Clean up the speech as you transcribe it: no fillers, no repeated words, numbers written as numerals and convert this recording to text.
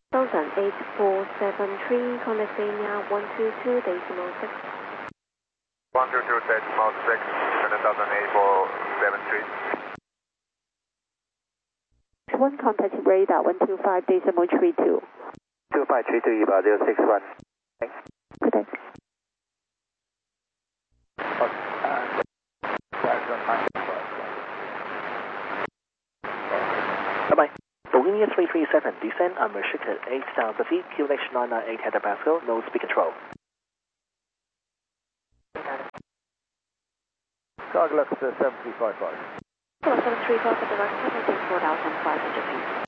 8473, California 122.6. 122.6, 708473. 1 contacting radar 125.32. 2532 Eva 061. Thanks. Good day. Bye-bye. Bulgaria 337, descend unrestricted 8,000 feet, QNH 998 hectopascal, no speed control. Cargo left 7355. 735 for direct 4,500 feet.